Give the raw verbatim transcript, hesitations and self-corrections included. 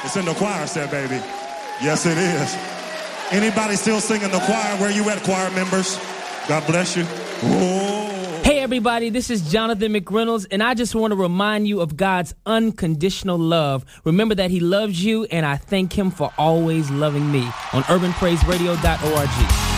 It's in the choir set, baby. Yes, it is. Anybody still singing the choir? Where you at, choir members? God bless you. Whoa. Hey, everybody, this is Jonathan McReynolds, and I just want to remind you of God's unconditional love. Remember that he loves you, and I thank him for always loving me on urban praise radio dot org.